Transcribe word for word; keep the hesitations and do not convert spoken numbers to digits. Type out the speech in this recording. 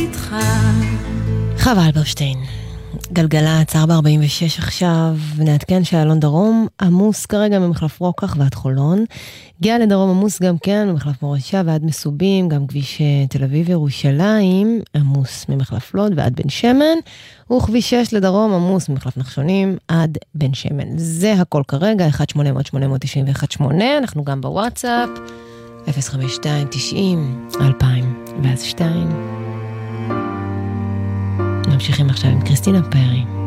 חווה אלברשטיין, גלגלצ ארבע ארבעים ושש עכשיו, ונעדכן שאלון דרום עמוס כרגע ממחלף רוקח ועד חולון, הגיע לדרום עמוס גם כן ממחלף מורשה ועד מסובים, גם כביש תל אביב ירושלים עמוס ממחלף לוד ועד בן שמן, וכביש שש לדרום עמוס ממחלף נחשונים עד בן שמן. זה הכל כרגע, אחת שמונה אפס אפס שמונה תשע אחת שמונה, אנחנו גם בוואטסאפ אפס חמש שתיים תשעים אלפיים ואז שתיים. ממשיכים עכשיו עם קריסטינה פרי.